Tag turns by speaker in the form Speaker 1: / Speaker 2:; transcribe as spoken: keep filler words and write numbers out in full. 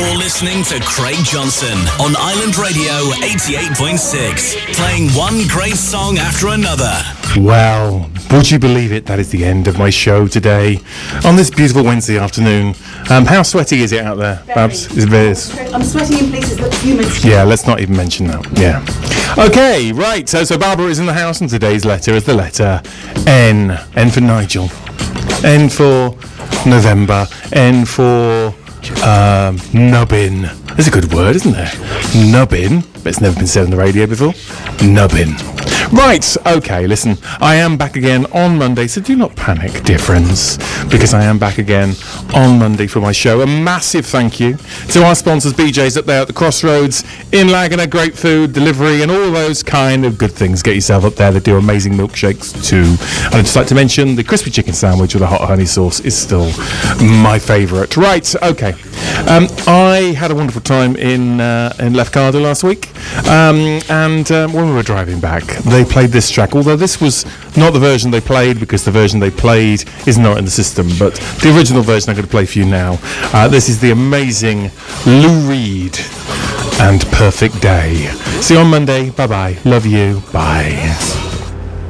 Speaker 1: You're listening to Craig Johnson on Island Radio eighty-eight point six, playing one great song after another.
Speaker 2: Well, would you believe it? That is the end of my show today on this beautiful Wednesday afternoon. Um, how sweaty is it out there,
Speaker 3: Very.
Speaker 2: Babs? Is it?
Speaker 3: I'm sweating in places that humid.
Speaker 2: Yeah, let's not even mention that. Yeah. Okay, right. So, so Barbara is in the house, and today's letter is the letter N. N for Nigel. N for November. N for um, nubbin. That's a good word, isn't there? Nubbin. But it's never been said on the radio before. Nubbin. Right, okay, listen, I am back again on Monday, so do not panic, dear friends, because I am back again on Monday for my show. A massive thank you to our sponsors, B J's up there at the Crossroads, in Laguna, great food, delivery, and all those kind of good things. Get yourself up there, they do amazing milkshakes too. And I'd just like to mention the crispy chicken sandwich with a hot honey sauce is still my favourite. Right, okay. Um, I had a wonderful time in uh, in Lefkada last week, um, and um, when we were driving back, they played this track, although this was not the version they played, because the version they played is not in the system, but the original version I'm going to play for you now. Uh, this is the amazing Lou Reed and Perfect Day. See you on Monday. Bye-bye. Love you. Bye.